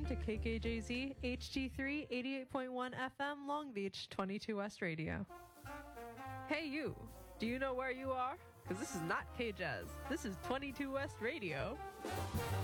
tuned to KKJZ HD3 88.1 FM Long Beach 22 West Radio. Hey you, do you know where you are? Because this is not K-Jazz. This is 22 West Radio.